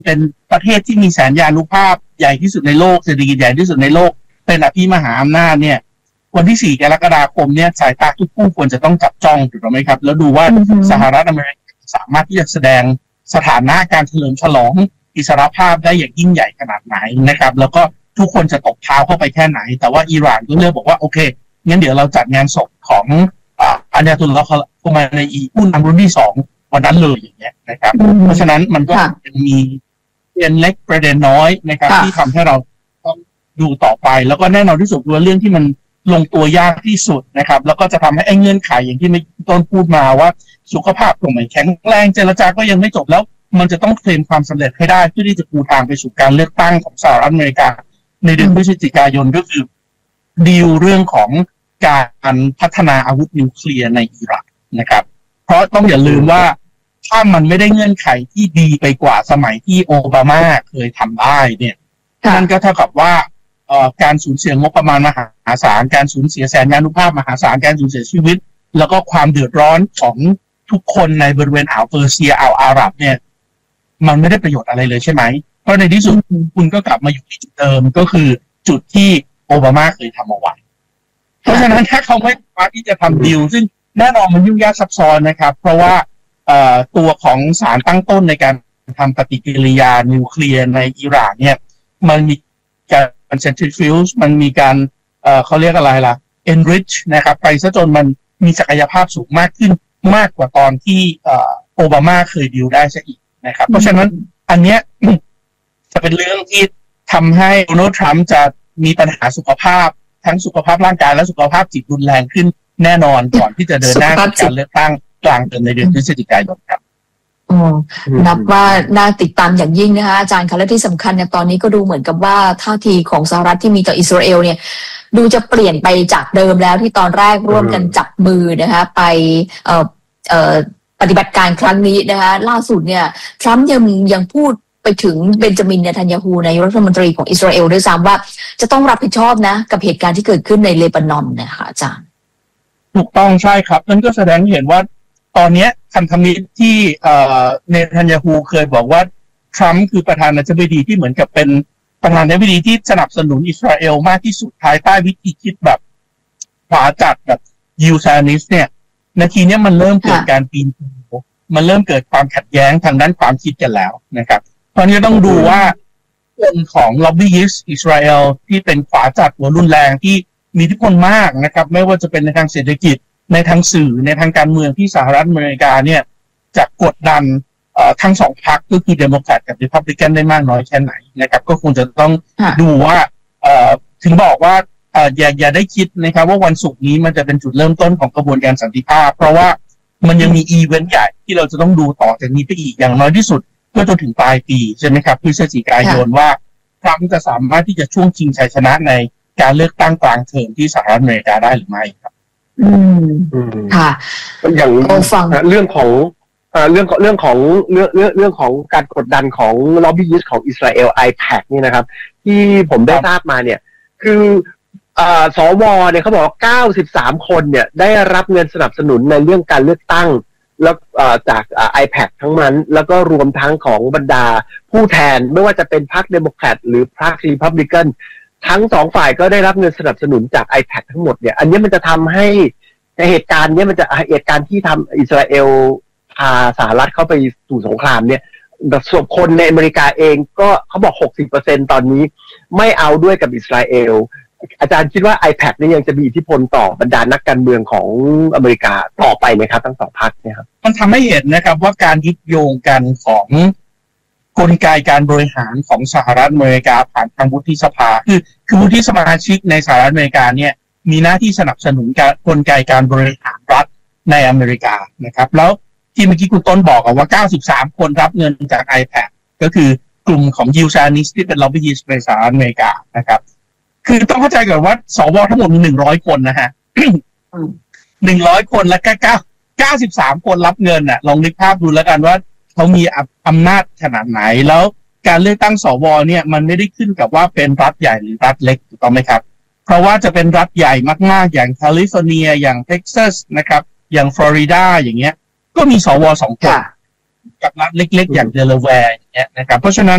เป็นประเทศที่มีแสนยานุภาพใหญ่ที่สุดในโลกเศรษฐกิจใหญ่ที่สุดในโลกเป็นอภิมหาอำนาจเนี่ยวันที่4 กรกฎาคมเนี่ยสายตาทุกผู้ควรจะต้องจับจ้องถูกไหมครับแล้วดูว่าสหรัฐอเมริกาสามารถที่จะแสดงสถานะการเฉลิมฉลองอิสรภาพได้อย่างยิ่งใหญ่ขนาดไหนนะครับแล้วก็ทุกคนจะตบเท้าเข้าไปแค่ไหนแต่ว่าอิหร่านก็เลือกบอกว่าโอเคงั้นเดี๋ยวเราจัดงานศพของอาญาตุลลอฮ์คอมเนอีผู้นำรุ่นที่2วันนั้นเลยอย่างเงี้ยนะครับเพราะฉะนั้นมันก็มีประเด็นเล็กประเด็นน้อยนะครับที่ทำให้เราต้องดูต่อไปแล้วก็แน่นอนที่สุดคือเรื่องที่มันลงตัวยากที่สุดนะครับแล้วก็จะทำให้ไอ้เงื่อนไขอย่างที่เมื่อกี้ต้นพูดมาว่าสุขภาพก็ไม่แข็งแรงเจรจาก็ยังไม่จบแล้วมันจะต้องเคลมความสำเร็จให้ได้เพื่อที่จะปูทางไปสู่การเลือกตั้งของสหรัฐอเมริกาในเดือนพฤศจิกายนก็คือดีลเรื่องของการพัฒนาอาวุธนิวเคลียร์ในอิรักนะครับเพราะต้องอย่าลืมว่าถ้ามันไม่ได้เงื่อนไขที่ดีไปกว่าสมัยที่โอบามาเคยทำได้เนี่ยนั่นก็เท่ากับว่าการสูญเสียงบประมาณมหาศาลการสูญเสียแสนยานุภาพมหาศาลการสูญเสียชีวิตแล้วก็ความเดือดร้อนของทุกคนในบริเวณอ่าวเปอร์เซียอ่าวอาหรับเนี่ยมันไม่ได้ประโยชน์อะไรเลยใช่ไหมเพราะในที่สุดคุณก็กลับมาอยู่ที่จุดเดิมก็คือจุดที่โอบามาเคยทำเอาไว้เพราะฉะนั้นถ้าเขาไม่สามารถที่จะทำดีลซึ่งแน่นอนมันยุ่งยากซับซ้อนนะครับเพราะว่าตัวของสารตั้งต้นในการทำปฏิกิริยานิวเคลียร์ในอิหร่านเนี่ยมันมีการเซนทริฟิวส์มันมีการเขาเรียกอะไรล่ะ enrich นะครับไปซะจนมันมีศักยภาพสูงมากขึ้นมากกว่าตอนที่โอบามาเคยดีลได้ซะอีกนะครับเพราะฉะนั้นอันเนี้ยจะเป็นเรื่องที่ทำให้โดนัลด์ทรัมป์จะมีปัญหาสุขภาพทั้งสุขภาพร่างกายและสุขภาพจิตรุนแรงขึ้นแน่นอนก่อนที่จะเดินหน้าการเลือกตั้งกลางเดือนในเดือนพฤศจิกายนครับนับว่าน่าติดตามอย่างยิ่งนะคะอาจารย์คะและที่สำคัญเนี่ยตอนนี้ก็ดูเหมือนกับว่าท่าทีของสหรัฐที่มีต่ออิสราเอลเนี่ยดูจะเปลี่ยนไปจากเดิมแล้วที่ตอนแรกร่วมกันจับมือนะคะไปปฏิบัติการครั้งนี้นะคะล่าสุดเนี่ยทรัมป์ยังพูดไปถึงเบนจามินเนทันยาฮูนายกรัฐมนตรีของอิสราเอลด้วยซ้ำว่าจะต้องรับผิดชอบนะกับเหตุการณ์ที่เกิดขึ้นในเลบานอนนะคะอาจารย์ถูกต้องใช่ครับนั่นก็แสดงเห็นว่าตอนนี้พันธมิตรที่เนทันยาฮูเคยบอกว่าทรัมป์คือประธานาธิบดีที่เหมือนกับเป็นประธานาธิบดีที่สนับสนุนอิสราเอลมากที่สุดภายใต้วิธีคิดแบบขวาจัดแบบยิวซานิสเนี่ยนาทีนี้มันเริ่มเกิดการปีนมันเริ่มเกิดความขัดแย้งทางด้านความคิดกันแล้วนะครับตอนนี้ต้องดูว่าคนของล็อบบี้ยิสต์อิสราเอลที่เป็นขวาจัดหัวรุนแรงที่มีอิทธิพลมากนะครับไม่ว่าจะเป็นในทางเศรษฐกิจในทางสื่อในทางการเมืองที่สหรัฐอเมริกาเนี่ยจะกดดันทั้งสองพรรคก็คือเดโมแครตกับรีพับลิกันได้มากน้อยแค่ไหนนะครับก็คงจะต้องดูว่าถึงบอกว่าอย่าได้คิดนะครับว่าวันศุกร์นี้มันจะเป็นจุดเริ่มต้นของกระบวนการสันติภาพเพราะว่ามันยังมีอีเวนต์ใหญ่ที่เราจะต้องดูต่อจากนี้ไปอีกอย่างน้อยที่สุดเพื่อจนถึงปลายปีใช่ไหมครับพฤศจิกายนว่าทรัมป์จะสามารถที่จะช่วงชิงชัยชนะในการเลือกตั้งกลางเทอมที่สหรัฐอเมริกาได้หรือไม่ครับค่ะอย่างเรื่องของการกดดันของล็อบบี้ยิสต์ของอิสราเอล IPAC นี่นะครับที่ผมได้ทราบมาเนี่ยคือสวเนี่ยเขาบอกว่า93คนเนี่ยได้รับเงินสนับสนุนในเรื่องการเลือกตั้งแล้วจาก IPAC ทั้งนั้นแล้วก็รวมทั้งของบรรดาผู้แทนไม่ว่าจะเป็นพรรคเดโมแครตหรือพรรครีพับลิกันทั้งสองฝ่ายก็ได้รับเงินสนับสนุนจาก IPAC ทั้งหมดเนี่ยอันนี้มันจะทำให้เหตุการณ์นี้มันจะเหตุการณ์ที่ทำอิสราเอลพาสหรัฐเข้าไปสู่สงครามเนี่ยส่วนคนในอเมริกาเองก็เขาบอก 60% ตอนนี้ไม่เอาด้วยกับอิสราเอลอาจารย์คิดว่า IPAC นี่ยังจะมีอิทธิพลต่อบรรดานักการเมืองของอเมริกาต่อไปไหมครับทั้งสองพรรคเนี่ยครับมันทำให้เห็นนะครับว่าการยึดโยงกันของกลไกการบริหารของสหรัฐอเมริกาผ่านทางวุฒิสภาคือวุฒิสมาชิกในสหรัฐอเมริกาเนี่ยมีหน้าที่สนับสนุนกลไกการบริหารรัฐในอเมริกานะครับแล้วที่เมื่อกี้คุณต้นบอกว่า93คนรับเงินจาก IPAC ก็คือกลุ่มของยิวซานิสที่เป็นล็อบบี้ยิสต์ในสหรัฐอเมริกานะครับคือต้องเข้าใจก่อนว่าสวทั้งหมดมี100คนนะฮะ100คนแล้วก็93คนรับเงินน่ะลองนึกภาพดูแล้วกันว่าเขามีอำนาจขนาดไหนแล้วการเลือกตั้งสวเนี่ยมันไม่ได้ขึ้นกับว่าเป็นรัฐใหญ่หรือรัฐเล็กถูกต้องไหมครับเพราะว่าจะเป็นรัฐใหญ่มากๆอย่างแคลิฟอร์เนียอย่างเท็กซัสนะครับอย่างฟลอริดาอย่างเงี้ยก็มีสว2คนกับรัฐเล็กๆอย่างเดลาแวร์อย่างเงี้ยนะครับเพราะฉะนั้น